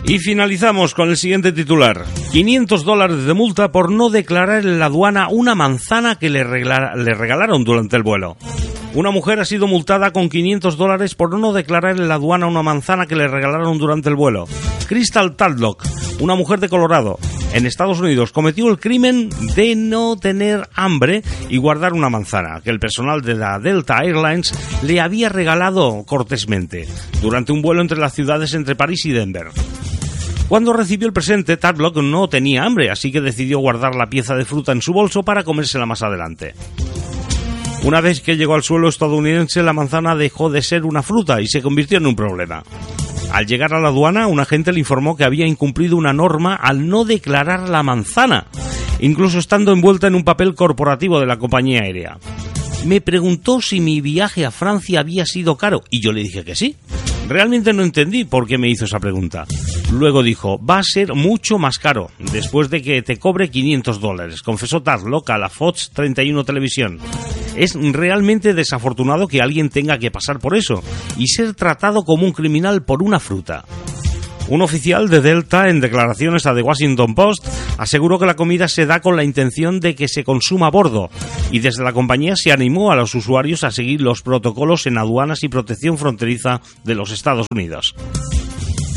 Y finalizamos con el siguiente titular. $500 de multa por no declarar en la aduana una manzana que le regalaron durante el vuelo. Una mujer ha sido multada con $500 por no declarar en la aduana una manzana que le regalaron durante el vuelo. Crystal Tadlock, una mujer de Colorado, en Estados Unidos, cometió el crimen de no tener hambre y guardar una manzana que el personal de la Delta Airlines le había regalado cortésmente durante un vuelo entre las ciudades entre París y Denver. Cuando recibió el presente, Tadlock no tenía hambre, así que decidió guardar la pieza de fruta en su bolso para comérsela más adelante. Una vez que llegó al suelo estadounidense, la manzana dejó de ser una fruta y se convirtió en un problema. Al llegar a la aduana, un agente le informó que había incumplido una norma al no declarar la manzana, incluso estando envuelta en un papel corporativo de la compañía aérea. Me preguntó si mi viaje a Francia había sido caro y yo le dije que sí. Realmente no entendí por qué me hizo esa pregunta. Luego dijo, va a ser mucho más caro, después de que te cobre $500, confesó Tadlock a la Fox 31 Televisión. Es realmente desafortunado que alguien tenga que pasar por eso y ser tratado como un criminal por una fruta. Un oficial de Delta, en declaraciones a The Washington Post, aseguró que la comida se da con la intención de que se consuma a bordo, y desde la compañía se animó a los usuarios a seguir los protocolos en aduanas y protección fronteriza de los Estados Unidos.